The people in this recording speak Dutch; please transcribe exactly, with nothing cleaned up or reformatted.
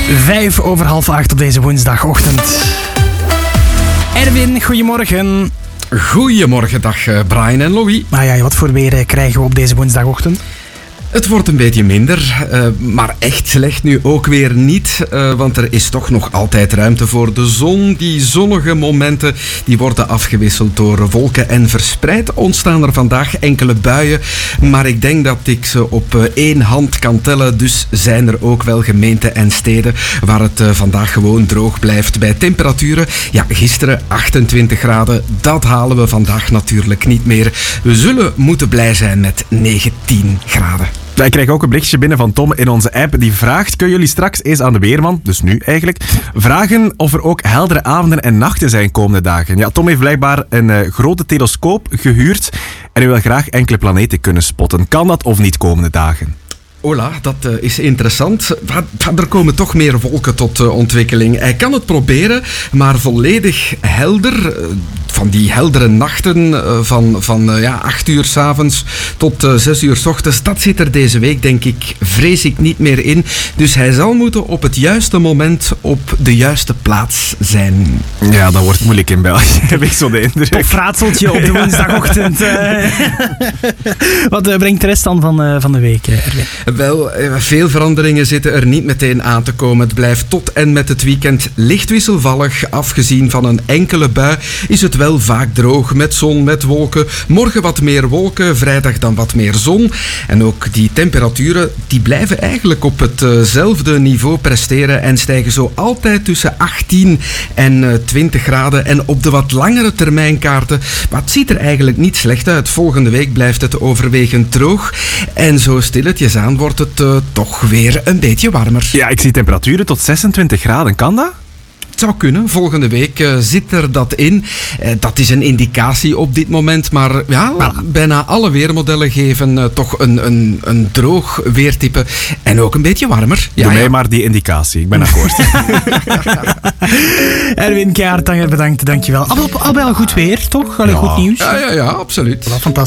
Vijf over half acht op deze woensdagochtend. Erwin, goedemorgen. Goedemorgen, dag Brian en Louis. Nou ja, wat voor weer krijgen we op deze woensdagochtend? Het wordt een beetje minder, uh, maar echt slecht nu ook weer niet. Uh, want er is toch nog altijd ruimte voor de zon. Die zonnige momenten die worden afgewisseld door wolken. En verspreid ontstaan er vandaag enkele buien. Maar ik denk dat ik ze op uh, één hand kan tellen. Dus zijn er ook wel gemeenten en steden waar het uh, vandaag gewoon droog blijft. Bij temperaturen, ja, gisteren achtentwintig graden. Dat halen we vandaag natuurlijk niet meer. We zullen moeten blij zijn met negentien graden. Ik krijg ook een berichtje binnen van Tom in onze app. Die vraagt, kunnen jullie straks eens aan de weerman, dus nu eigenlijk, vragen of er ook heldere avonden en nachten zijn komende dagen? Ja, Tom heeft blijkbaar een uh, grote telescoop gehuurd en hij wil graag enkele planeten kunnen spotten. Kan dat of niet komende dagen? Hola, dat uh, is interessant. Er komen toch meer wolken tot uh, ontwikkeling. Hij kan het proberen, maar volledig helder, uh, van die heldere nachten uh, van, van uh, ja, acht uur 's avonds tot uh, zes uur 's ochtends, dat zit er deze week, denk ik, vrees ik niet meer in. Dus hij zal moeten op het juiste moment op de juiste plaats zijn. Ja, dat wordt moeilijk in België, heb ik zo de indruk. Tof raadseltje op de woensdagochtend. Uh, wat uh, brengt de rest dan van, uh, van de week, uh, Erwin? Wel, veel veranderingen zitten er niet meteen aan te komen. Het blijft tot en met het weekend licht wisselvallig. Afgezien van een enkele bui is het wel vaak droog met zon, met wolken. Morgen wat meer wolken, vrijdag dan wat meer zon. En ook die temperaturen die blijven eigenlijk op hetzelfde niveau presteren en stijgen zo altijd tussen achttien en twintig graden. En op de wat langere termijnkaarten, maar het ziet er eigenlijk niet slecht uit. Volgende week blijft het overwegend droog. En zo stilletjes aan wordt het uh, toch weer een beetje warmer. Ja, ik zie temperaturen tot zesentwintig graden. Kan dat? Het zou kunnen. Volgende week uh, zit er dat in. Uh, dat is een indicatie op dit moment. Maar ja, voilà. Bijna alle weermodellen geven uh, toch een, een, een droog weertype. En ook een beetje warmer. Ja, Doe mij ja. maar die indicatie. Ik ben akkoord. Erwin Kaart, bedankt. Dankjewel. Al, al bij al goed weer, toch? Allee, ja. Goed nieuws. Ja, ja, ja, absoluut. Voilà, fantastisch.